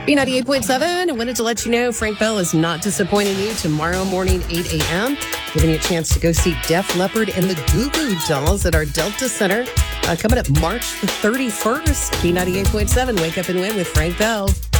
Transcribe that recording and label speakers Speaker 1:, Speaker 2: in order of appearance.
Speaker 1: B98.7, I wanted to let you know Frank Bell is not disappointing you tomorrow morning, 8 a.m., giving you a chance to go see Def Leppard and the Goo Goo Dolls at our Delta Center coming up March the 31st. B98.7, Wake Up and Win with Frank Bell.